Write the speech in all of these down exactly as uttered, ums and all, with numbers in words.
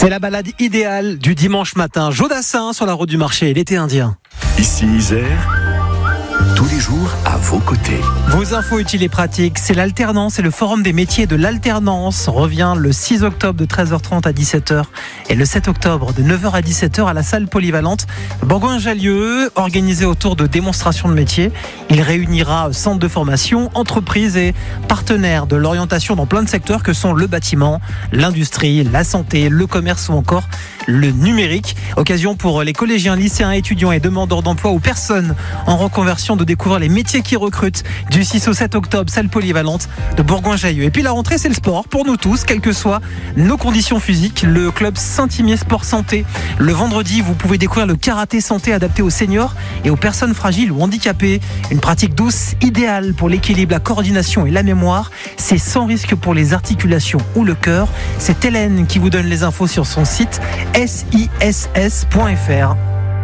C'est la balade idéale du dimanche matin. Jodassin sur la route du marché, l'été indien. Ici Isère, tous les jours à vos côtés. Vos infos utiles et pratiques, c'est l'alternance et le forum des métiers de l'alternance revient le six octobre de treize heures trente à dix-sept heures et le sept octobre de neuf heures à dix-sept heures à la salle polyvalente Bourgoin-Jallieu, organisé autour de démonstrations de métiers. Il réunira centres de formation, entreprises et partenaires de l'orientation dans plein de secteurs que sont le bâtiment, l'industrie, la santé, le commerce ou encore le numérique. Occasion pour les collégiens, lycéens, étudiants et demandeurs d'emploi ou personnes en reconversion de découvrir les métiers qui recrutent du six au sept octobre, salle polyvalente de Bourgoin-Jallieu. Et puis la rentrée, c'est le sport pour nous tous, quelles que soient nos conditions physiques. Le club Saint-Imier Sport Santé. Le vendredi, vous pouvez découvrir le karaté santé adapté aux seniors et aux personnes fragiles ou handicapées. Une pratique douce, idéale pour l'équilibre, la coordination et la mémoire. C'est sans risque pour les articulations ou le cœur. C'est Hélène qui vous donne les infos sur son site S I S S point F R.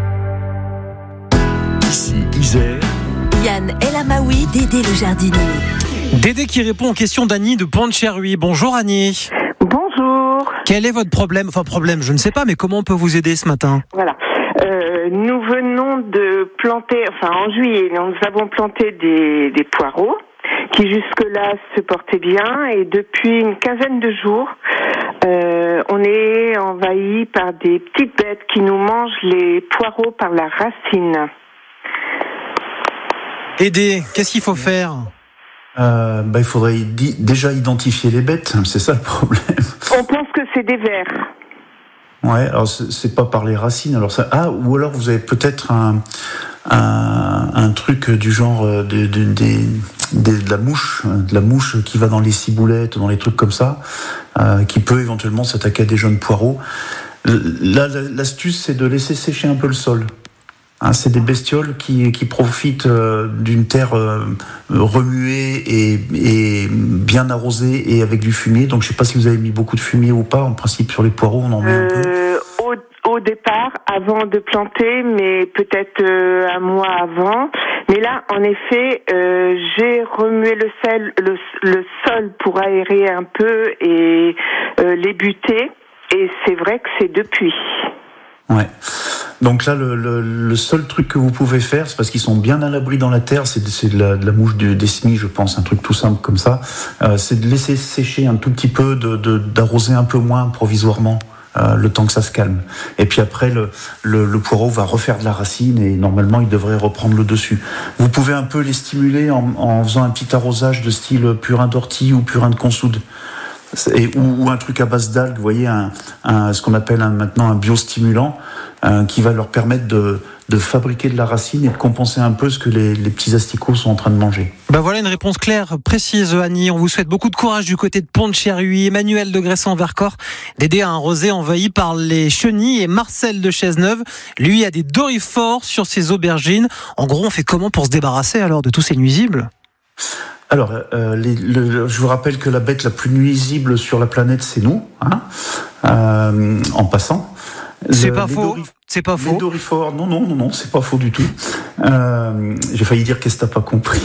Ici Isère. Yann El Amaoui, Dédé le jardinier. Dédé qui répond aux questions d'Annie de Pont-de-Cherruy. Bonjour Annie. Bonjour. Quel est votre problème ? Enfin problème, je ne sais pas, mais comment on peut vous aider ce matin ? Voilà. Euh, nous venons de planter, enfin en juillet, nous avons planté des, des poireaux qui jusque-là se portaient bien et depuis une quinzaine de jours, euh, on est envahi par des petites bêtes qui nous mangent les poireaux par la racine. Dédé, qu'est-ce qu'il faut faire ? Euh, bah, il faudrait di- déjà identifier les bêtes, c'est ça le problème. On pense que c'est des vers. Ouais, alors c'est, c'est pas par les racines. Alors ça, ah, ou alors vous avez peut-être un, un, un truc du genre de, de, de, de, de, de la mouche, de la mouche qui va dans les ciboulettes, dans les trucs comme ça, euh, qui peut éventuellement s'attaquer à des jeunes poireaux. Là, l'astuce, c'est de laisser sécher un peu le sol. Hein, c'est des bestioles qui, qui profitent euh, d'une terre euh, remuée et, et bien arrosée et avec du fumier. Donc je ne sais pas si vous avez mis beaucoup de fumier ou pas. En principe, sur les poireaux, on en met un peu. Euh, au, au départ, avant de planter, mais peut-être euh, un mois avant. Mais là, en effet, euh, j'ai remué le, sel, le, le sol pour aérer un peu et euh, les buter. Et c'est vrai que c'est depuis. Ouais. Donc là, le, le, le seul truc que vous pouvez faire, c'est parce qu'ils sont bien à l'abri dans la terre, c'est, c'est de, la, de la mouche du, des semis, je pense, un truc tout simple comme ça. Euh, c'est de laisser sécher un tout petit peu, de, de, d'arroser un peu moins provisoirement, euh, le temps que ça se calme. Et puis après, le, le, le poireau va refaire de la racine et normalement, il devrait reprendre le dessus. Vous pouvez un peu les stimuler en, en faisant un petit arrosage de style purin d'ortie ou purin de consoude. Et, ou, ou un truc à base d'algues, vous voyez, un, un, ce qu'on appelle un, maintenant un biostimulant, un, qui va leur permettre de, de fabriquer de la racine et de compenser un peu ce que les, les petits asticots sont en train de manger. Ben voilà une réponse claire, précise Annie. On vous souhaite beaucoup de courage du côté de Pont-de-Cherruy. Emmanuel de Gresson-Vercors, Dédé a un rosé envahi par les chenilles et Marcel de Chaiseneuve, lui, a des doryphores sur ses aubergines. En gros, on fait comment pour se débarrasser alors de tous ces nuisibles ? Alors, euh, les, le, je vous rappelle que la bête la plus nuisible sur la planète, c'est nous, hein, euh, en passant. C'est le, pas faux. Dorif- C'est pas faux. Les doryphores, non, non, non, non, c'est pas faux du tout. Euh, j'ai failli dire qu'est-ce que t'as pas compris.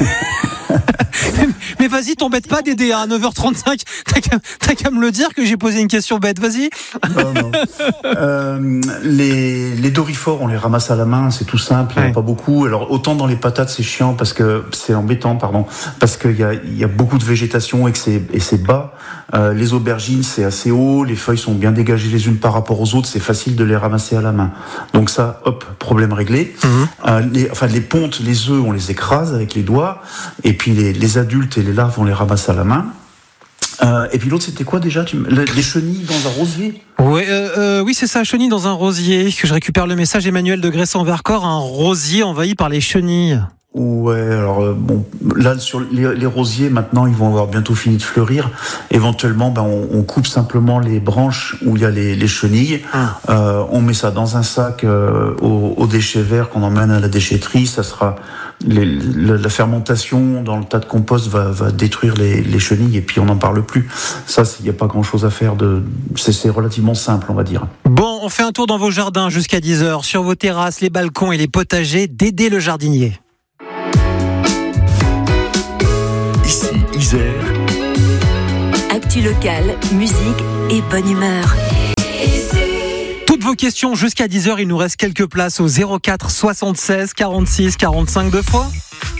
Mais vas-y, t'embête pas Dédé, à neuf heures trente-cinq, t'as qu'à, t'as qu'à me le dire que j'ai posé une question bête, vas-y. Non, non. Euh, les, les doryphores, on les ramasse à la main, c'est tout simple, il n'y en a Ouais. pas beaucoup. Alors autant dans les patates, c'est chiant parce que c'est embêtant, pardon, parce qu'il y a, il y a beaucoup de végétation et que c'est, et c'est bas. Euh, les aubergines, c'est assez haut, les feuilles sont bien dégagées les unes par rapport aux autres, c'est facile de les ramasser à la main. Donc ça, hop, problème réglé. Mmh. Euh, les, enfin, les pontes, les œufs, on les écrase avec les doigts, et puis les, les adultes et les larves, on les ramasse à la main. Euh, et puis l'autre, c'était quoi déjà tu... Les chenilles dans un rosier. Ouais, euh, euh, oui, c'est ça, chenilles dans un rosier. Que je récupère le message, Emmanuel de Gresson-Vercors, un rosier envahi par les chenilles. Ouais, alors euh, bon, là sur les, les rosiers maintenant, ils vont avoir bientôt fini de fleurir. Éventuellement, ben on, on coupe simplement les branches où il y a les, les chenilles. Ah. Euh, on met ça dans un sac euh, aux, aux déchets verts qu'on emmène à la déchetterie. Ça sera les, la, la fermentation dans le tas de compost va, va détruire les, les chenilles et puis on n'en parle plus. Ça, il n'y a pas grand-chose à faire. De, c'est, c'est relativement simple, on va dire. Bon, on fait un tour dans vos jardins jusqu'à dix heures, sur vos terrasses, les balcons et les potagers. Dédé le jardinier. Ici Isère. Actu locale, musique et bonne humeur. vos questions jusqu'à dix heures. Il nous reste quelques places au zéro quatre soixante-seize quarante-six quarante-cinq deux fois.